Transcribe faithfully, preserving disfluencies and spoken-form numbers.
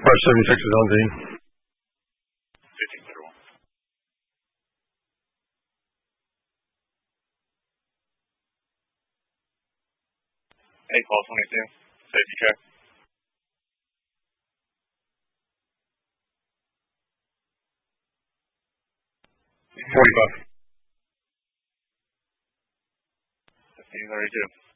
Approach seventy-six is on scene. fifteen clear one. eight call twenty-two. Safety check. forty-five. fifteen thirty-two.